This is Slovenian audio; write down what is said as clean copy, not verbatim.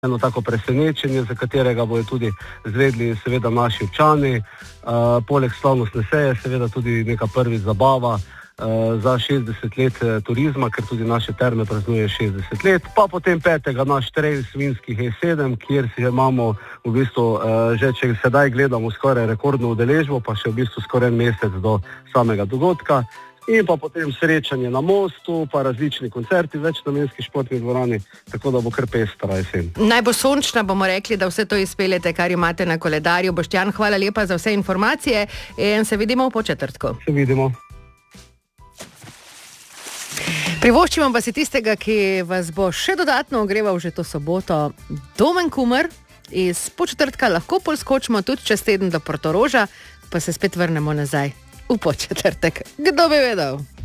eno tako presenečenje, za katerega bojo tudi zvedli seveda naši občani. Poleg slavnostne seje seveda tudi neka prvi zabava za 60 let turizma, ker tudi naše terme praznuje 60 let. Pa potem 5. naš trail svinjskih E7, kjer si imamo v bistvu že, če sedaj gledamo, skoraj rekordno udeležbo, pa še v bistvu skoraj en mesec do samega dogodka. In pa potem srečanje na mostu, pa različni koncerti v večnamenski športni dvorani, tako da bo kar pestra jesen. Naj bo sončna, bomo rekli, da vse to izpeljete, kar imate na koledarju. Boštjan, hvala lepa za vse informacije in se vidimo po četrtku. Se vidimo. Privoščimo pa si tistega, ki vas bo še dodatno ogreval že to soboto. Domen Kumer, iz Podčetrtka lahko polskočimo tudi čez teden do Portoroža, pa se spet vrnemo nazaj v Podčetrtek. Kdo bi vedel?